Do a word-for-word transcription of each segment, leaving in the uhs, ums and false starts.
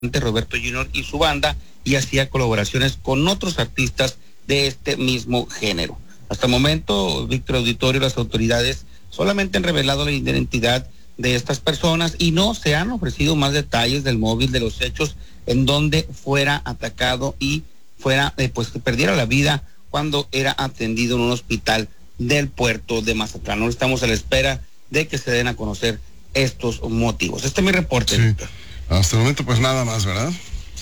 Roberto Junior y su banda, y hacía colaboraciones con otros artistas de este mismo género. Hasta el momento, Víctor Auditorio, las autoridades solamente han revelado la identidad de estas personas y no se han ofrecido más detalles del móvil de los hechos en donde fuera atacado y fuera, eh, pues que perdiera la vida cuando era atendido en un hospital del puerto de Mazatlán. No estamos a la espera de que se den a conocer estos motivos. Este es mi reporte. Sí. Hasta el momento pues nada más, ¿verdad?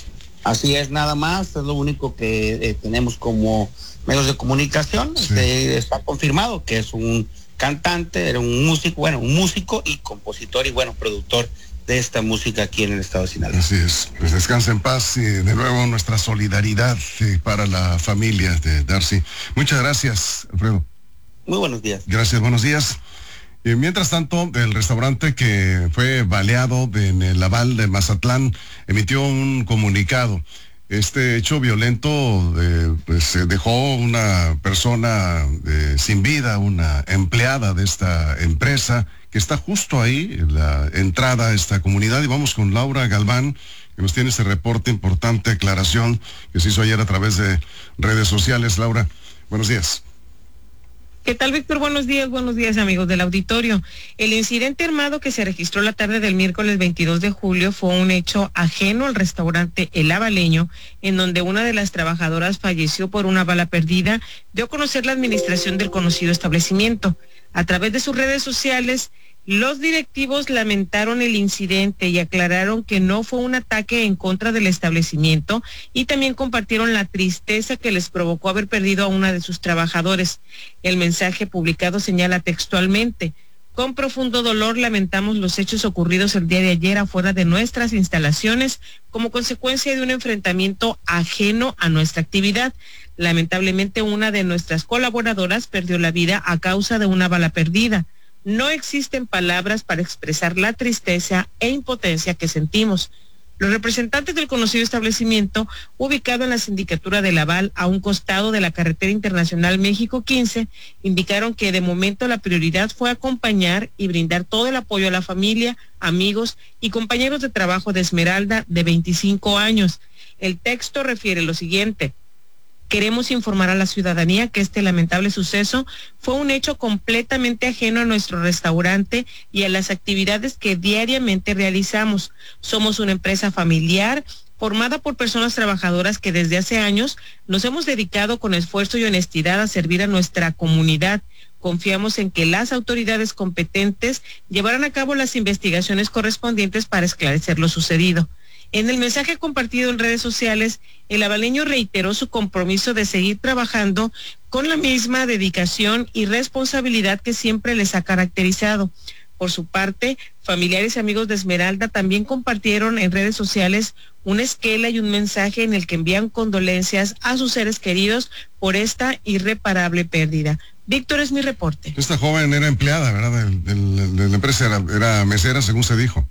Así es, nada más, es lo único que eh, tenemos como medios de comunicación. Sí. Este, está confirmado que es un cantante, era un músico, bueno, un músico y compositor y bueno, productor de esta música aquí en el estado de Sinaloa. Así es, pues descansa en paz y de nuevo nuestra solidaridad eh, para la familia de Darcy. Muchas gracias, Alfredo. Muy buenos días. Gracias, buenos días. Y mientras tanto, el restaurante que fue baleado en el Laval de Mazatlán emitió un comunicado. Este hecho violento eh, pues dejó una persona eh, sin vida, una empleada de esta empresa que está justo ahí, en la entrada a esta comunidad. Y vamos con Laura Galván, que nos tiene ese reporte, importante aclaración que se hizo ayer a través de redes sociales. Laura, buenos días. ¿Qué tal, Víctor? Buenos días, buenos días, amigos del auditorio. El incidente armado que se registró la tarde del miércoles veintidós de julio fue un hecho ajeno al restaurante El Lavaleño, en donde una de las trabajadoras falleció por una bala perdida, dio a conocer la administración del conocido establecimiento. A través de sus redes sociales, los directivos lamentaron el incidente y aclararon que no fue un ataque en contra del establecimiento y también compartieron la tristeza que les provocó haber perdido a una de sus trabajadores. El mensaje publicado señala textualmente: con profundo dolor lamentamos los hechos ocurridos el día de ayer afuera de nuestras instalaciones como consecuencia de un enfrentamiento ajeno a nuestra actividad. Lamentablemente, una de nuestras colaboradoras perdió la vida a causa de una bala perdida. No existen palabras para expresar la tristeza e impotencia que sentimos. Los representantes del conocido establecimiento, ubicado en la sindicatura de Laval, a un costado de la carretera internacional México quince, indicaron que de momento la prioridad fue acompañar y brindar todo el apoyo a la familia, amigos y compañeros de trabajo de Esmeralda, de veinticinco años. El texto refiere lo siguiente: queremos informar a la ciudadanía que este lamentable suceso fue un hecho completamente ajeno a nuestro restaurante y a las actividades que diariamente realizamos. Somos una empresa familiar formada por personas trabajadoras que desde hace años nos hemos dedicado con esfuerzo y honestidad a servir a nuestra comunidad. Confiamos en que las autoridades competentes llevarán a cabo las investigaciones correspondientes para esclarecer lo sucedido. En el mensaje compartido en redes sociales, el lavaleño reiteró su compromiso de seguir trabajando con la misma dedicación y responsabilidad que siempre les ha caracterizado. Por su parte, familiares y amigos de Esmeralda también compartieron en redes sociales una esquela y un mensaje en el que envían condolencias a sus seres queridos por esta irreparable pérdida. Víctor, es mi reporte. Esta joven era empleada, ¿verdad? De, de, de la empresa, era, era mesera, según se dijo.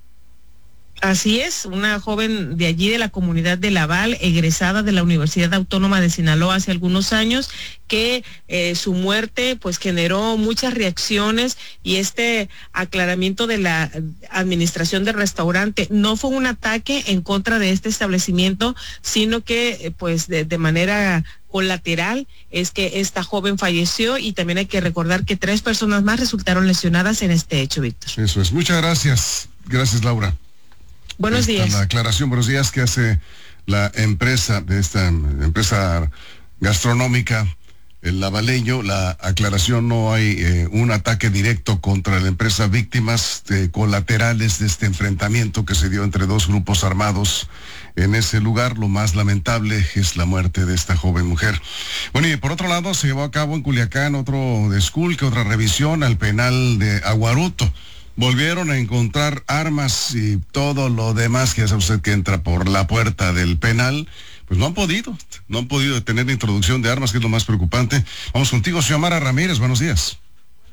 Así es, una joven de allí de la comunidad de Laval, egresada de la Universidad Autónoma de Sinaloa hace algunos años, que eh, su muerte pues generó muchas reacciones y este aclaramiento de la administración del restaurante no fue un ataque en contra de este establecimiento, sino que eh, pues de, de manera colateral es que esta joven falleció y también hay que recordar que tres personas más resultaron lesionadas en este hecho, Víctor. Eso es, muchas gracias, gracias Laura. Buenos esta, días. La aclaración, buenos días, que hace la empresa de esta empresa gastronómica, el Lavaleño. La aclaración: no hay eh, un ataque directo contra la empresa, víctimas de colaterales de este enfrentamiento que se dio entre dos grupos armados en ese lugar. Lo más lamentable es la muerte de esta joven mujer. Bueno, y por otro lado, se llevó a cabo en Culiacán otro desculque, otra revisión al penal de Aguaruto. Volvieron a encontrar armas y todo lo demás que hace usted que entra por la puerta del penal. Pues no han podido, no han podido tener la introducción de armas, que es lo más preocupante. Vamos contigo, Xiomara Ramírez, buenos días.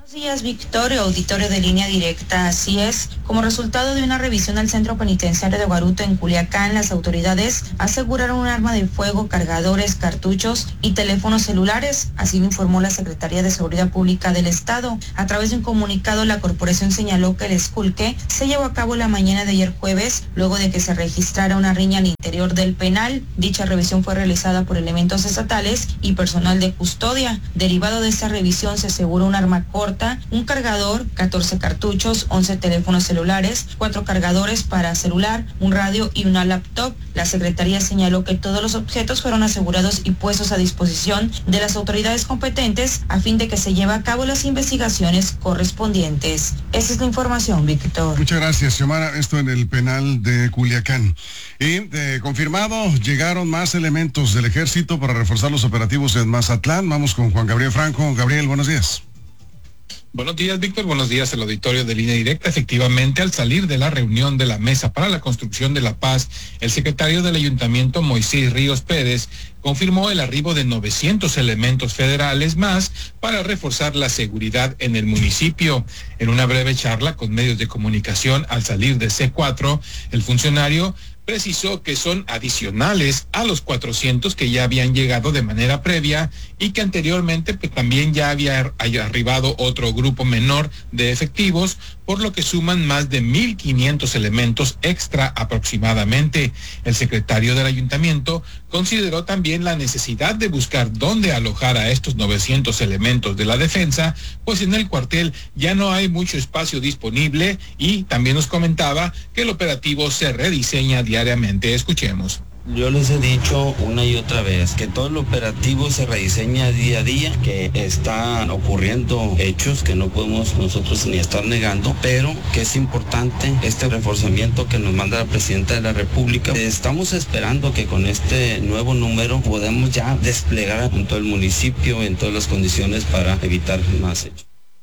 Buenos días, Victorio, auditorio de Línea Directa. Así es, como resultado de una revisión al centro penitenciario de Guaruto en Culiacán, las autoridades aseguraron un arma de fuego, cargadores, cartuchos y teléfonos celulares. Así lo informó la Secretaría de Seguridad Pública del Estado. A través de un comunicado, la corporación señaló que el esculque se llevó a cabo la mañana de ayer jueves, luego de que se registrara una riña al interior del penal. Dicha revisión fue realizada por elementos estatales y personal de custodia. Derivado de esta revisión, se aseguró un arma corta, un cargador, catorce cartuchos, once teléfonos celulares, cuatro cargadores para celular, un radio y una laptop. La Secretaría señaló que todos los objetos fueron asegurados y puestos a disposición de las autoridades competentes a fin de que se lleve a cabo las investigaciones correspondientes. Esa es la información, Víctor. Muchas gracias, Xiomara. Esto en el penal de Culiacán. Y eh, confirmado, llegaron más elementos del ejército para reforzar los operativos en Mazatlán. Vamos con Juan Gabriel Franco. Gabriel, buenos días. Buenos días, Víctor. Buenos días al auditorio de Línea Directa. Efectivamente, al salir de la reunión de la Mesa para la Construcción de la Paz, el secretario del Ayuntamiento, Moisés Ríos Pérez, confirmó el arribo de novecientos elementos federales más para reforzar la seguridad en el municipio. En una breve charla con medios de comunicación al salir de C cuatro, el funcionario precisó que son adicionales a los cuatrocientos que ya habían llegado de manera previa y que anteriormente pues, también ya había arribado otro grupo menor de efectivos, por lo que suman más de mil quinientos elementos extra aproximadamente. El secretario del ayuntamiento consideró también la necesidad de buscar dónde alojar a estos novecientos elementos de la defensa, pues en el cuartel ya no hay mucho espacio disponible, y también nos comentaba que el operativo se rediseña diariamente. Escuchemos. Yo les he dicho una y otra vez que todo el operativo se rediseña día a día, que están ocurriendo hechos que no podemos nosotros ni estar negando, pero que es importante este reforzamiento que nos manda la Presidenta de la República. Estamos esperando que con este nuevo número podamos ya desplegar en todo el municipio en todas las condiciones para evitar más hechos.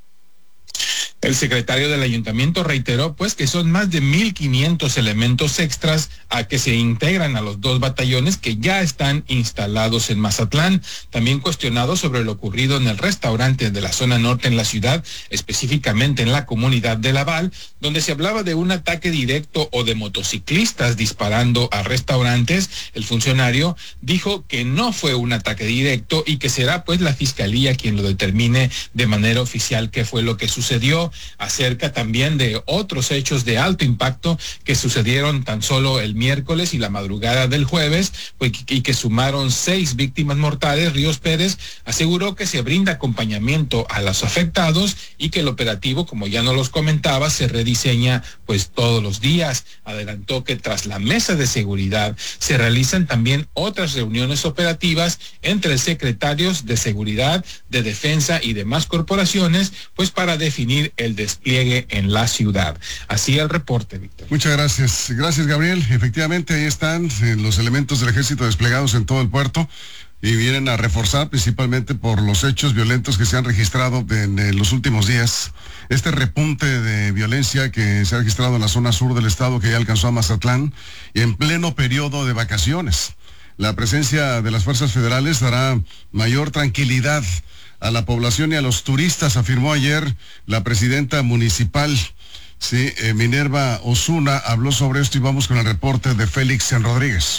El secretario del ayuntamiento reiteró pues que son más de mil quinientos elementos extras a que se integran a los dos batallones que ya están instalados en Mazatlán. También cuestionado sobre lo ocurrido en el restaurante de la zona norte en la ciudad, específicamente en la comunidad de Laval, donde se hablaba de un ataque directo o de motociclistas disparando a restaurantes. El funcionario dijo que no fue un ataque directo y que será pues la fiscalía quien lo determine de manera oficial qué fue lo que sucedió. Acerca también de otros hechos de alto impacto que sucedieron tan solo el miércoles y la madrugada del jueves, pues, y que sumaron seis víctimas mortales. Ríos Pérez aseguró que se brinda acompañamiento a los afectados y que el operativo, como ya nos los comentaba, se rediseña pues todos los días. Adelantó que tras la mesa de seguridad se realizan también otras reuniones operativas entre secretarios de seguridad, de defensa y demás corporaciones, pues para definir el despliegue en la ciudad. Así el reporte, Víctor. Muchas gracias. Gracias, Gabriel. Efectivamente, ahí están eh, los elementos del ejército desplegados en todo el puerto y vienen a reforzar principalmente por los hechos violentos que se han registrado en, en los últimos días. Este repunte de violencia que se ha registrado en la zona sur del estado, que ya alcanzó a Mazatlán, y en pleno periodo de vacaciones. La presencia de las fuerzas federales dará mayor tranquilidad a la población y a los turistas, afirmó ayer la presidenta municipal. Sí, eh, Minerva Osuna habló sobre esto y vamos con el reporte de Félix Rodríguez.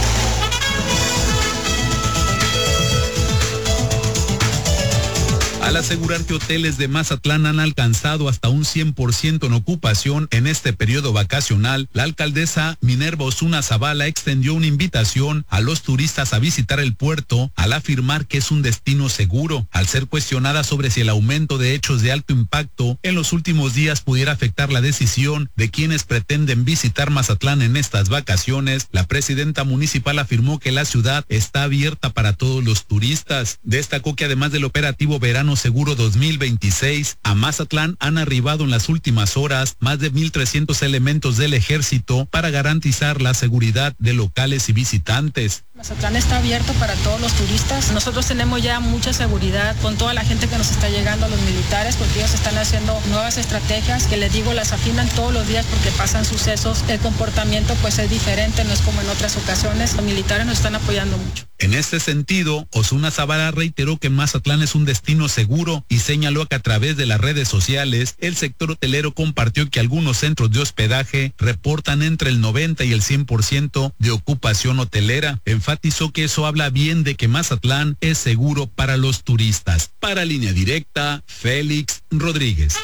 Al asegurar que hoteles de Mazatlán han alcanzado hasta un cien por ciento en ocupación en este periodo vacacional, la alcaldesa Minerva Osuna Zavala extendió una invitación a los turistas a visitar el puerto al afirmar que es un destino seguro. Al ser cuestionada sobre si el aumento de hechos de alto impacto en los últimos días pudiera afectar la decisión de quienes pretenden visitar Mazatlán en estas vacaciones, la presidenta municipal afirmó que la ciudad está abierta para todos los turistas. Destacó que además del operativo Verano Seguro dos mil veintiséis, a Mazatlán han arribado en las últimas horas más de mil trescientos elementos del ejército para garantizar la seguridad de locales y visitantes. Mazatlán está abierto para todos los turistas. Nosotros tenemos ya mucha seguridad con toda la gente que nos está llegando, los militares, porque ellos están haciendo nuevas estrategias que les digo, las afinan todos los días porque pasan sucesos. El comportamiento pues es diferente, no es como en otras ocasiones. Los militares nos están apoyando mucho. En este sentido, Osuna Zavala reiteró que Mazatlán es un destino seguro y señaló que a través de las redes sociales, el sector hotelero compartió que algunos centros de hospedaje reportan entre el noventa y el cien por ciento de ocupación hotelera. Enfatizó que eso habla bien de que Mazatlán es seguro para los turistas. Para Línea Directa, Félix Rodríguez.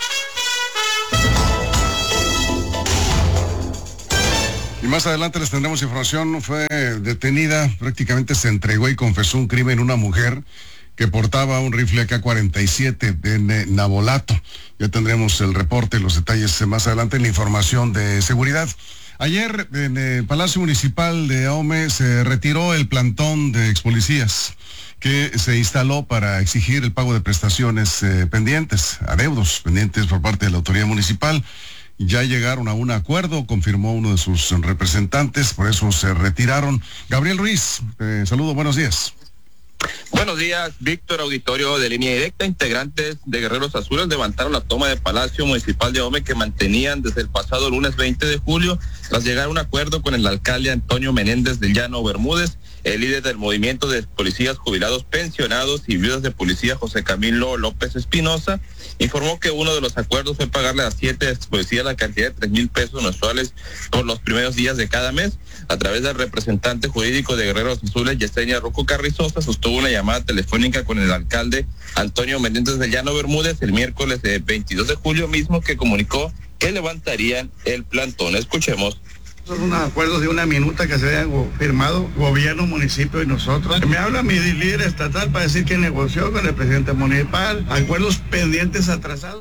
Y más adelante les tendremos información. Fue detenida, prácticamente se entregó y confesó un crimen una mujer que portaba un rifle A K cuarenta y siete en Navolato. Ya tendremos el reporte y los detalles más adelante en la información de seguridad. Ayer en el Palacio Municipal de Ahome se retiró el plantón de expolicías que se instaló para exigir el pago de prestaciones eh, pendientes, adeudos pendientes por parte de la autoridad municipal. Ya llegaron a un acuerdo, confirmó uno de sus representantes, por eso se retiraron. Gabriel Ruiz, eh, saludo, buenos días. Buenos días, Víctor, auditorio de Línea Directa. Integrantes de Guerreros Azules levantaron la toma del Palacio Municipal de Ahome que mantenían desde el pasado lunes veinte de julio, tras llegar a un acuerdo con el alcalde Antonio Menéndez del Llano Bermúdez. El líder del movimiento de policías jubilados, pensionados y viudas de policía, José Camilo López Espinosa, informó que uno de los acuerdos fue pagarle a siete policías la cantidad de tres mil pesos mensuales por los primeros días de cada mes. A través del representante jurídico de Guerreros Azules, Yesenia Rocco Carrizosa, sostuvo una llamada telefónica con el alcalde Antonio Menéndez del Llano Bermúdez el miércoles veintidós de julio mismo, que comunicó que levantarían el plantón. Escuchemos. Son unos acuerdos de una minuta que se habían firmado gobierno, municipio y nosotros. Me habla mi líder estatal para decir que negoció con el presidente municipal, acuerdos pendientes atrasados.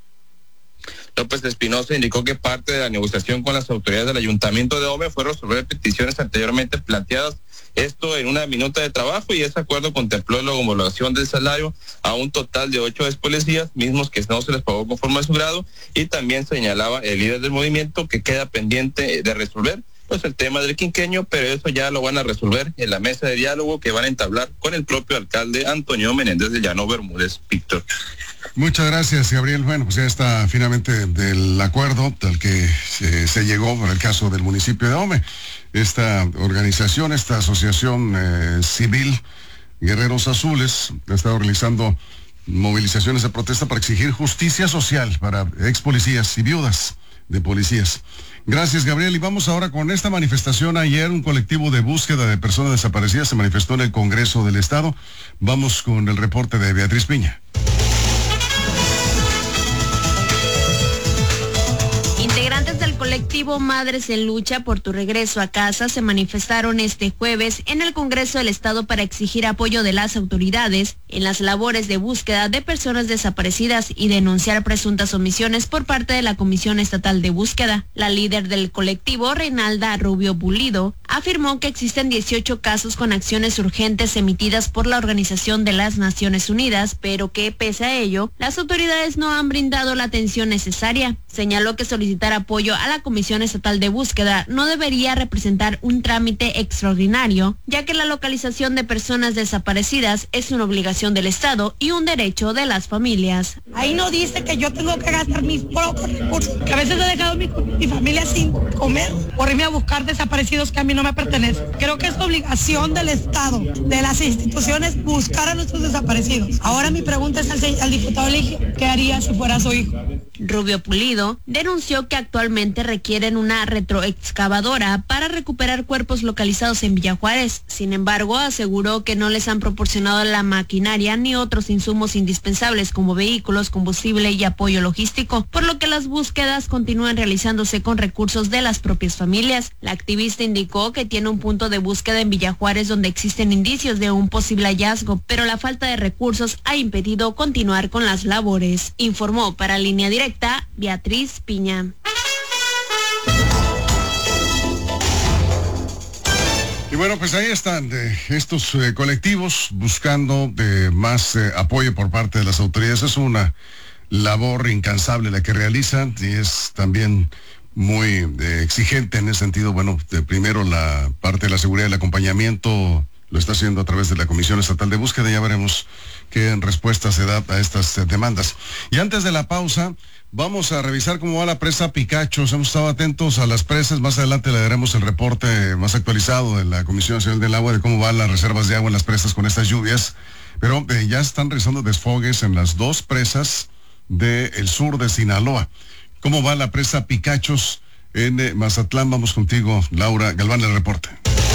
López Espinosa indicó que parte de la negociación con las autoridades del Ayuntamiento de Ahome fue resolver peticiones anteriormente planteadas, esto en una minuta de trabajo, y ese acuerdo contempló la homologación del salario a un total de ocho policías, mismos que no se les pagó conforme a su grado, y también señalaba el líder del movimiento que queda pendiente de resolver pues el tema del quinqueño, pero eso ya lo van a resolver en la mesa de diálogo que van a entablar con el propio alcalde Antonio Menéndez de Llano Bermúdez. Víctor. Muchas gracias, Gabriel. Bueno, pues ya está finalmente del acuerdo al que se, se llegó por el caso del municipio de Ahome. Esta organización, esta asociación eh, civil, Guerreros Azules, ha estado realizando movilizaciones de protesta para exigir justicia social para ex policías y viudas de policías. Gracias, Gabriel. Y vamos ahora con esta manifestación. Ayer un colectivo de búsqueda de personas desaparecidas se manifestó en el Congreso del Estado. Vamos con el reporte de Beatriz Piña. Integrantes del colectivo Madres en Lucha por tu Regreso a Casa se manifestaron este jueves en el Congreso del Estado para exigir apoyo de las autoridades en las labores de búsqueda de personas desaparecidas y denunciar presuntas omisiones por parte de la Comisión Estatal de Búsqueda. La líder del colectivo, Reinalda Rubio Pulido, afirmó que existen dieciocho casos con acciones urgentes emitidas por la Organización de las Naciones Unidas, pero que, pese a ello, las autoridades no han brindado la atención necesaria. Señaló que solicitar apoyo a la Comisión Estatal de Búsqueda no debería representar un trámite extraordinario, ya que la localización de personas desaparecidas es una obligación del Estado y un derecho de las familias. Ahí no dice que yo tengo que gastar mis propios recursos, que a veces he dejado mi, mi familia sin comer por irme a buscar desaparecidos que a mí no me pertenecen. Creo que es obligación del Estado, de las instituciones, buscar a nuestros desaparecidos. Ahora mi pregunta es al, al diputado Eligio, ¿qué haría si fuera su hijo? Rubio Pulido denunció que actualmente requieren una retroexcavadora para recuperar cuerpos localizados en Villa Juárez. Sin embargo, aseguró que no les han proporcionado la maquinaria ni otros insumos indispensables como vehículos, combustible y apoyo logístico, por lo que las búsquedas continúan realizándose con recursos de las propias familias. La activista indicó que tiene un punto de búsqueda en Villa Juárez donde existen indicios de un posible hallazgo, pero la falta de recursos ha impedido continuar con las labores. Informó para Línea Directa Beatriz Piña. Y bueno, pues ahí están de estos eh, colectivos buscando de más eh, apoyo por parte de las autoridades. Es una labor incansable la que realizan y es también muy eh, exigente en ese sentido. Bueno, de, primero la parte de la seguridad y el acompañamiento lo está haciendo a través de la Comisión Estatal de Búsqueda. Ya veremos qué respuesta se da a estas eh, demandas. Y antes de la pausa, vamos a revisar cómo va la presa Picachos. Hemos estado atentos a las presas. Más adelante le daremos el reporte más actualizado de la Comisión Nacional del Agua de cómo van las reservas de agua en las presas con estas lluvias. Pero eh, ya están realizando desfogues en las dos presas del sur de Sinaloa. ¿Cómo va la presa Picachos en eh, Mazatlán? Vamos contigo, Laura Galván, el reporte.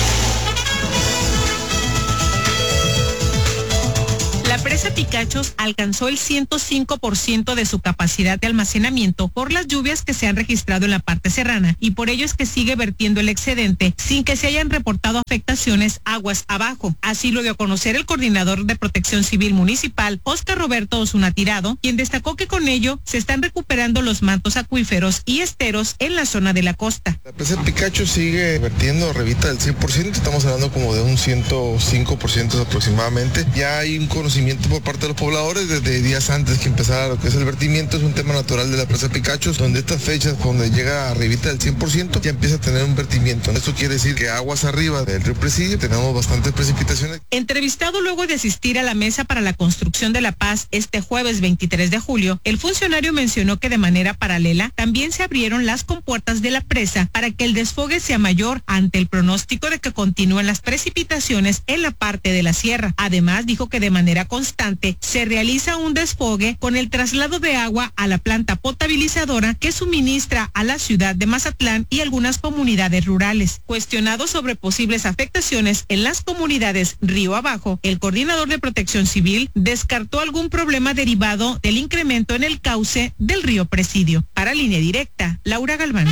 La presa Picachos alcanzó el ciento cinco por ciento de su capacidad de almacenamiento por las lluvias que se han registrado en la parte serrana, y por ello es que sigue vertiendo el excedente sin que se hayan reportado afectaciones aguas abajo. Así lo dio a conocer el coordinador de Protección Civil Municipal, Óscar Roberto Osuna Tirado, quien destacó que con ello se están recuperando los mantos acuíferos y esteros en la zona de la costa. La presa Picachos sigue vertiendo arribita del cien por ciento, estamos hablando como de un ciento cinco por ciento aproximadamente. Ya hay un conocimiento por parte de los pobladores desde días antes que empezara lo que es el vertimiento. Es un tema natural de la presa Picachos, donde estas fechas, cuando llega arribita del cien por ciento, ya empieza a tener un vertimiento. Esto quiere decir que aguas arriba del río Presidio tenemos bastantes precipitaciones. Entrevistado luego de asistir a la mesa para la construcción de la paz este jueves veintitrés de julio, el funcionario mencionó que de manera paralela también se abrieron las compuertas de la presa para que el desfogue sea mayor ante el pronóstico de que continúen las precipitaciones en la parte de la sierra. Además, dijo que de manera constante se realiza un desfogue con el traslado de agua a la planta potabilizadora que suministra a la ciudad de Mazatlán y algunas comunidades rurales. Cuestionado sobre posibles afectaciones en las comunidades río abajo, el coordinador de Protección Civil descartó algún problema derivado del incremento en el cauce del río Presidio. Para Línea Directa, Laura Galván.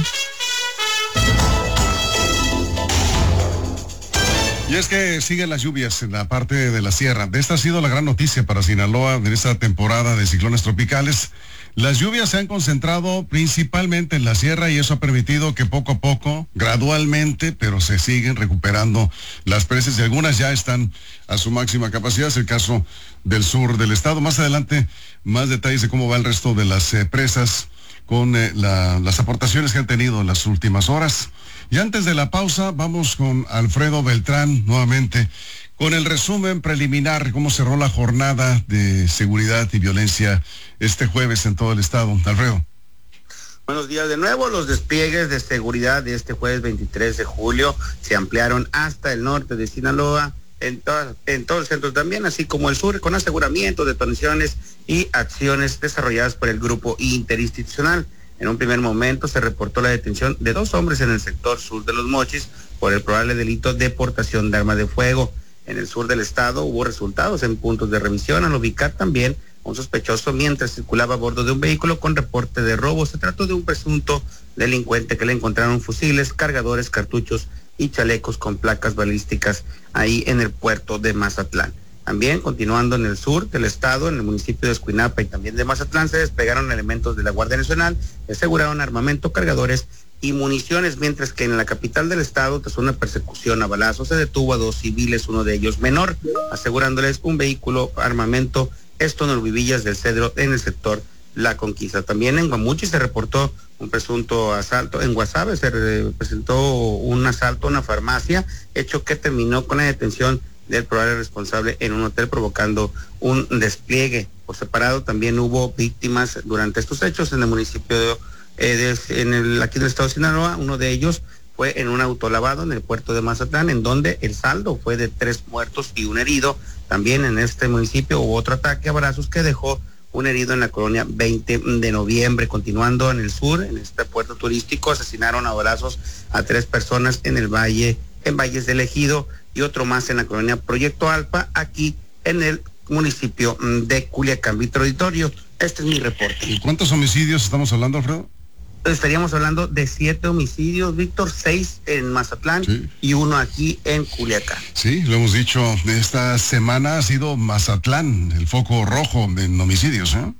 Y es que siguen las lluvias en la parte de la sierra. Esta ha sido la gran noticia para Sinaloa en esta temporada de ciclones tropicales. Las lluvias se han concentrado principalmente en la sierra y eso ha permitido que poco a poco, gradualmente, pero se siguen recuperando las presas y algunas ya están a su máxima capacidad. Es el caso del sur del estado. Más adelante, más detalles de cómo va el resto de las eh, presas con eh, la, las aportaciones que han tenido en las últimas horas. Y antes de la pausa, vamos con Alfredo Beltrán nuevamente con el resumen preliminar, cómo cerró la jornada de seguridad y violencia este jueves en todo el estado. Alfredo. Buenos días de nuevo. Los despliegues de seguridad de este jueves veintitrés de julio se ampliaron hasta el norte de Sinaloa, en, to en todo el centro también, así como el sur, con aseguramientos, detonaciones y acciones desarrolladas por el grupo interinstitucional. En un primer momento se reportó la detención de dos hombres en el sector sur de Los Mochis por el probable delito de portación de arma de fuego. En el sur del estado hubo resultados en puntos de revisión al ubicar también a un sospechoso mientras circulaba a bordo de un vehículo con reporte de robo. Se trató de un presunto delincuente que le encontraron fusiles, cargadores, cartuchos y chalecos con placas balísticas ahí en el puerto de Mazatlán. También, continuando en el sur del estado, en el municipio de Escuinapa y también de Mazatlán, se desplegaron elementos de la Guardia Nacional que aseguraron armamento, cargadores y municiones, mientras que en la capital del estado, tras una persecución a balazos, se detuvo a dos civiles, uno de ellos menor, asegurándoles un vehículo, armamento, esto en Olvivillas del Cedro, en el sector La Conquista. También en Guamuchi se reportó un presunto asalto, en Guasave se presentó un asalto a una farmacia, hecho que terminó con la detención del probable responsable en un hotel, provocando un despliegue. Por separado también hubo víctimas durante estos hechos en el municipio de, eh, de en el, aquí del estado de Sinaloa. Uno de ellos fue en un autolavado en el puerto de Mazatlán, en donde el saldo fue de tres muertos y un herido. También en este municipio hubo otro ataque a balazos que dejó un herido en la colonia veinte de noviembre. Continuando en el sur, en este puerto turístico, asesinaron a balazos a tres personas en el valle, en Valles del Ejido, y otro más en la colonia Proyecto Alfa, aquí en el municipio de Culiacán. Víctor Auditorio, este es mi reporte. ¿Y cuántos homicidios estamos hablando, Alfredo? Estaríamos hablando de siete homicidios, Víctor, seis en Mazatlán, sí, y uno aquí en Culiacán. Sí, lo hemos dicho, esta semana ha sido Mazatlán el foco rojo en homicidios, ¿eh?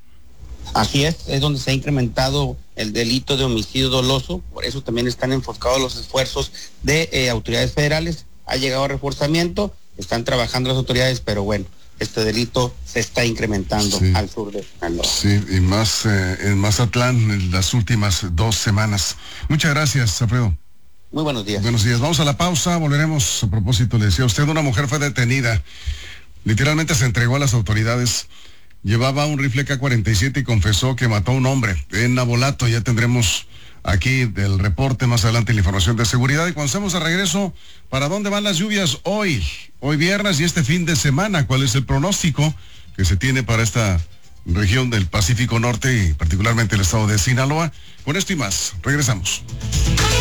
Así es, es donde se ha incrementado el delito de homicidio doloso, por eso también están enfocados los esfuerzos de eh, autoridades federales. Ha llegado reforzamiento, están trabajando las autoridades, pero bueno, este delito se está incrementando sí. al sur de Sinaloa. Sí, y más eh, en Mazatlán en las últimas dos semanas. Muchas gracias, Alfredo. Muy buenos días. Buenos días. Vamos a la pausa, volveremos. A propósito, le decía a usted, una mujer fue detenida. Literalmente se entregó a las autoridades. Llevaba un rifle K cuarenta y siete y confesó que mató a un hombre en Navolato. Ya tendremos aquí del reporte más adelante la información de seguridad. Y cuando estemos de regreso, ¿para dónde van las lluvias hoy? Hoy viernes y este fin de semana. ¿Cuál es el pronóstico que se tiene para esta región del Pacífico Norte y particularmente el estado de Sinaloa? Con esto y más, regresamos.